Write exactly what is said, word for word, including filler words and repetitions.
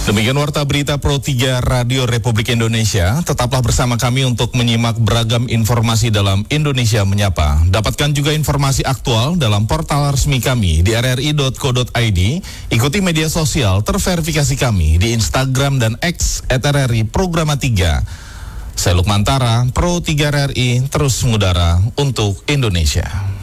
Demikian Warta Berita Pro tiga Radio Republik Indonesia. Tetaplah bersama kami untuk menyimak beragam informasi dalam Indonesia Menyapa. Dapatkan juga informasi aktual dalam portal resmi kami di r r i dot co dot i d. Ikuti media sosial terverifikasi kami di Instagram dan X et r r i Programa tiga. Saya Lukman Tara, Pro tiga R R I, terus mengudara untuk Indonesia.